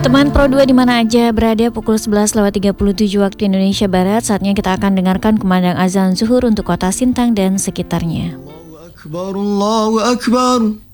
Teman Pro 2 di mana aja berada, pukul 11:37 waktu Indonesia Barat. Saatnya kita akan dengarkan kumandang azan zuhur untuk kota Sintang dan sekitarnya. Allahu Akbar, Allahu Akbar.